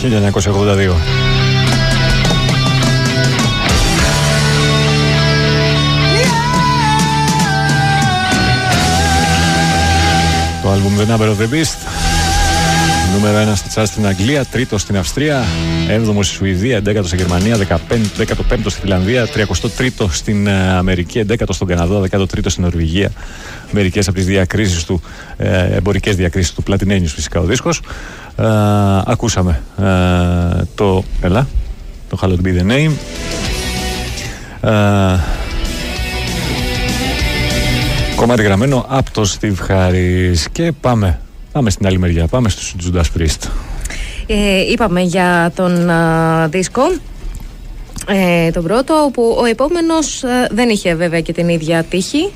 1982. Το άλμπουμ The Number of the Beast, νούμερο 1 στο τσάρτ στην Αγγλία, 3ο στην Αυστρία, 7ο στη Σουηδία, 11ο στη Γερμανία, 15ο στη Φιλανδία, 33ο στην Αμερική, 11ο στον Καναδά, 13ο στην Νορβηγία. Μερικές από τις διακρίσεις του, εμπορικές διακρίσεις του, πλατινένιους φυσικά ο δίσκος. Ακούσαμε το How to Be the Name. Κομμάτι γραμμένο από το Steve Harris. Και πάμε στην άλλη μεριά, πάμε στους Judas Priest. Είπαμε για τον δίσκο, τον πρώτο, όπου ο επόμενος δεν είχε βέβαια και την ίδια τύχη.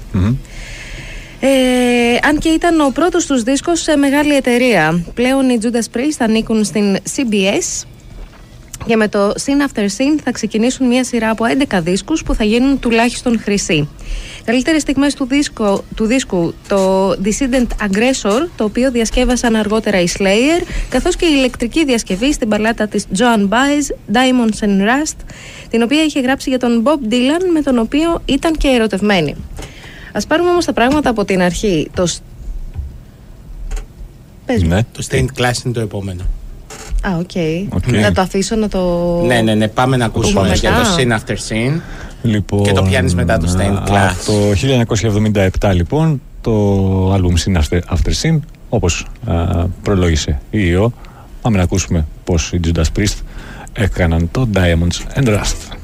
Αν και ήταν ο πρώτος τους δίσκος σε μεγάλη εταιρεία. Πλέον οι Judas Priest ανήκουν στην CBS και με το Scene After Scene θα ξεκινήσουν μια σειρά από 11 δίσκους που θα γίνουν τουλάχιστον χρυσοί. Καλύτερες στιγμές του δίσκου, το Dissident Aggressor, το οποίο διασκεύασαν αργότερα οι Slayer, καθώς και η ηλεκτρική διασκευή στην μπαλάτα της Joan Baez, Diamonds and Rust, την οποία είχε γράψει για τον Bob Dylan, με τον οποίο ήταν και ερωτευμένη. Ας πάρουμε όμως τα πράγματα από την αρχή. Το Stained Glass είναι το επόμενο. Οκ. Να το αφήσω να το... Ναι, πάμε να ακούσουμε για το Scene After Scene. Λοιπόν, και το πιάνεις μετά το Stained Glass. Το 1977 λοιπόν το άλμπουμ Scene After Scene, όπως προλόγησε η ΙΟ. Πάμε να ακούσουμε πως οι Judas Priest έκαναν το Diamonds and Rust.